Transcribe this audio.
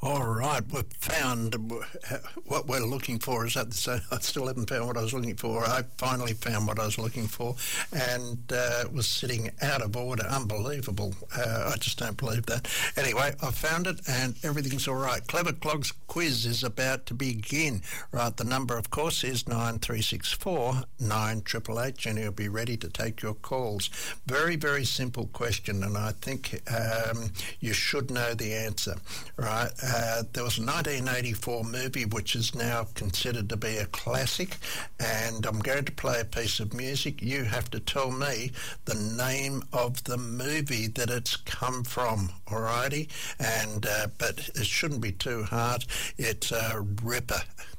All right, we've found what we're looking for. Is that so? I still haven't found what I was looking for. I finally found what I was looking for, and it was sitting out of order. Unbelievable. I just don't believe that. Anyway, I found it, and everything's all right. Clever Clogs quiz is about to begin. Right, the number, of course, is 9364 9888. Jenny will be ready to take your calls. Very, very simple question, and I think you should know the answer. Right. There was a 1984 movie which is now considered to be a classic, and I'm going to play a piece of music. You have to tell me the name of the movie that it's come from, alrighty? And but it shouldn't be too hard. It's a ripper.